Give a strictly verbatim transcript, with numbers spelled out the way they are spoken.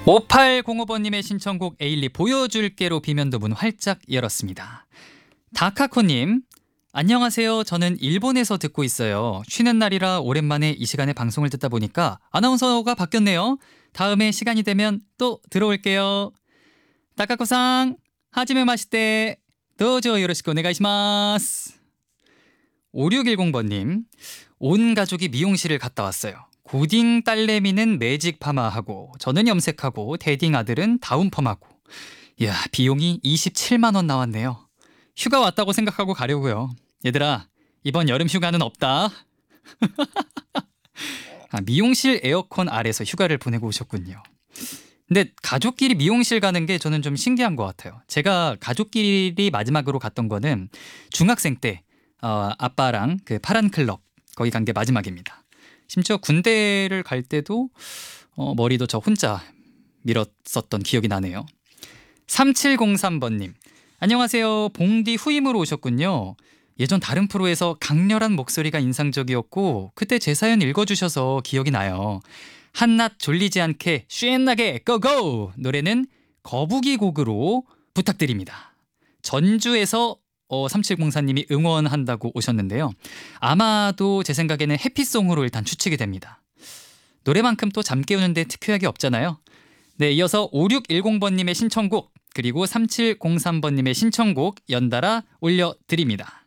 오팔공오 번님의 신청곡 에일리 보여줄게로 비면도 문 활짝 열었습니다. 다카코님, 안녕하세요. 저는 일본에서 듣고 있어요. 쉬는 날이라 오랜만에 이 시간에 방송을 듣다 보니까 아나운서가 바뀌었네요. 다음에 시간이 되면 또 들어올게요. 다카코상, 하지메 마시테, 도저 요로시쿠 오네가이시마스. 오육일공 번님, 온 가족이 미용실을 갔다 왔어요. 고딩 딸내미는 매직 파마하고 저는 염색하고 데딩 아들은 다운펌하고. 이야, 비용이 이십칠만 원 나왔네요. 휴가 왔다고 생각하고 가려고요. 얘들아, 이번 여름 휴가는 없다. 아, 미용실 에어컨 아래서 휴가를 보내고 오셨군요. 근데 가족끼리 미용실 가는 게 저는 좀 신기한 것 같아요. 제가 가족끼리 마지막으로 갔던 거는 중학생 때 어, 아빠랑 그 파란 클럽 거기 간 게 마지막입니다. 심지어 군대를 갈 때도 어, 머리도 저 혼자 밀었었던 기억이 나네요. 삼칠공삼 번님, 안녕하세요. 봉디 후임으로 오셨군요. 예전 다른 프로에서 강렬한 목소리가 인상적이었고 그때 제 사연 읽어주셔서 기억이 나요. 한낮 졸리지 않게 쉔나게 고고! 노래는 거북이 곡으로 부탁드립니다. 전주에서 어, 삼칠공사님이 응원한다고 오셨는데요. 아마도 제 생각에는 해피송으로 일단 추측이 됩니다. 노래만큼 또 잠 깨우는데 특효약이 없잖아요. 네, 이어서 오육일공 번님의 신청곡 그리고 삼칠공삼 번님의 신청곡 연달아 올려드립니다.